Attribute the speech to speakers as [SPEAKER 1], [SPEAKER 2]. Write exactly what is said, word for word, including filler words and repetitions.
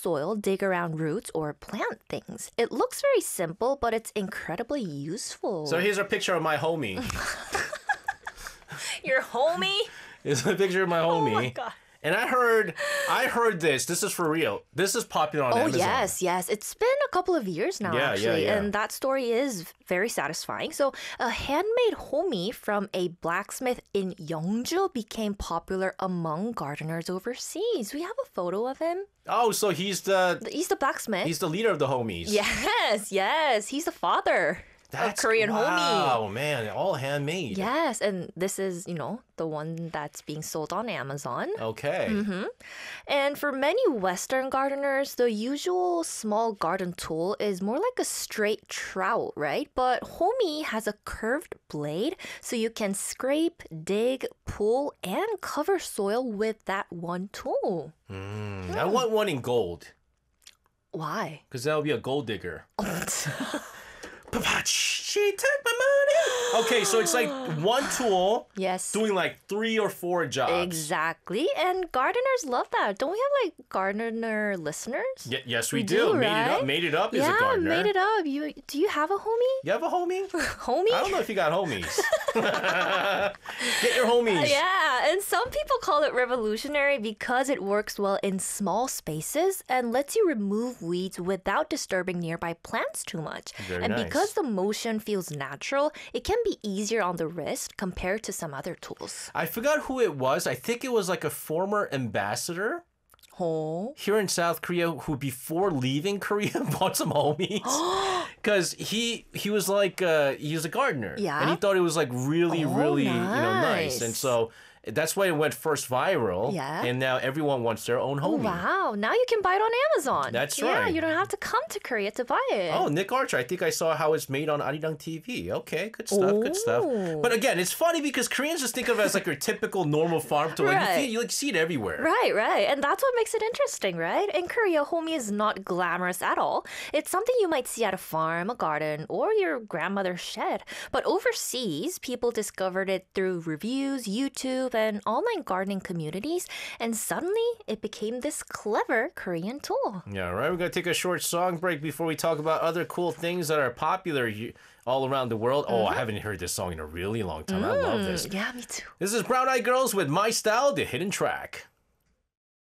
[SPEAKER 1] soil, dig around roots, or plant things. It looks very simple, but it's incredibly useful.
[SPEAKER 2] So here's a picture of my homie.
[SPEAKER 1] Your homie?
[SPEAKER 2] Here's a picture of my homie.
[SPEAKER 1] Oh my God.
[SPEAKER 2] And I heard, I heard this. This is for real. This is popular on
[SPEAKER 1] Oh,
[SPEAKER 2] Amazon.
[SPEAKER 1] yes, yes. It's been a couple of years now,
[SPEAKER 2] Yeah, yeah,
[SPEAKER 1] actually.
[SPEAKER 2] yeah.
[SPEAKER 1] And that story is very satisfying. So, a handmade homie from a blacksmith in Yeongju became popular among gardeners overseas. We have a photo of him.
[SPEAKER 2] Oh, so he's the
[SPEAKER 1] He's the blacksmith.
[SPEAKER 2] he's the leader of the homies.
[SPEAKER 1] Yes, yes. He's the father of Korean homie.
[SPEAKER 2] Wow, man, all handmade.
[SPEAKER 1] Yes, and this is, you know, the one that's being sold on Amazon.
[SPEAKER 2] Okay.
[SPEAKER 1] Mm-hmm. And for many Western gardeners, the usual small garden tool is more like a straight trowel, right? But Homey has a curved blade, so you can scrape, dig, pull, and cover soil with that one tool.
[SPEAKER 2] Mm, I want one in gold,
[SPEAKER 1] Why?
[SPEAKER 2] because that would be a gold digger. She took my money. Okay, so it's like one tool
[SPEAKER 1] Yes.
[SPEAKER 2] doing like three or four jobs.
[SPEAKER 1] Exactly. And gardeners love that. Don't we have like gardener listeners?
[SPEAKER 2] Y- yes, we,
[SPEAKER 1] We
[SPEAKER 2] do.
[SPEAKER 1] do,
[SPEAKER 2] Made it up.
[SPEAKER 1] right?
[SPEAKER 2] Made it up is
[SPEAKER 1] yeah,
[SPEAKER 2] a gardener.
[SPEAKER 1] made it up. You do you have a homie?
[SPEAKER 2] You have a homie?
[SPEAKER 1] Homie?
[SPEAKER 2] I don't know if you got homies. Get your homies.
[SPEAKER 1] Yeah, and some people call it revolutionary because it works well in small spaces and lets you remove weeds without disturbing nearby plants too much.
[SPEAKER 2] Very
[SPEAKER 1] and
[SPEAKER 2] nice.
[SPEAKER 1] because the motion feels natural, it can be easier on the wrist compared to some other tools.
[SPEAKER 2] I forgot who it was. I think it was like a former ambassador
[SPEAKER 1] Oh.
[SPEAKER 2] here in South Korea who before leaving Korea bought some homies. Because he he was like uh, he was a gardener.
[SPEAKER 1] Yeah?
[SPEAKER 2] And he thought it was like really,
[SPEAKER 1] Oh,
[SPEAKER 2] really, you know, nice.
[SPEAKER 1] nice.
[SPEAKER 2] And so that's why it went first viral.
[SPEAKER 1] Yeah.
[SPEAKER 2] And now everyone wants their own
[SPEAKER 1] Oh,
[SPEAKER 2] homie.
[SPEAKER 1] wow. Now you can buy it on Amazon.
[SPEAKER 2] That's
[SPEAKER 1] Yeah,
[SPEAKER 2] right.
[SPEAKER 1] you don't have to come to Korea to buy it.
[SPEAKER 2] Oh, Nick Archer. I think I saw how it's made on Arirang T V. Okay, good stuff, good stuff.
[SPEAKER 1] Oh.
[SPEAKER 2] But again, it's funny because Koreans just think of it as like your typical normal farm tool. Like,
[SPEAKER 1] Right.
[SPEAKER 2] you, see, you like see it everywhere.
[SPEAKER 1] Right, right. And that's what makes it interesting, right? In Korea, homie is not glamorous at all. It's something you might see at a farm, a garden, or your grandmother's shed. But overseas, people discovered it through reviews, YouTube, and online gardening communities. And suddenly, it became this clever Korean tool.
[SPEAKER 2] Yeah, all right. We're going to take a short song break before we talk about other cool things that are popular he- all around the world. Oh, I haven't heard this song in a really long time. I love this.
[SPEAKER 1] Yeah, me too.
[SPEAKER 2] This is Brown Eyed Girls with My Style, the hidden track.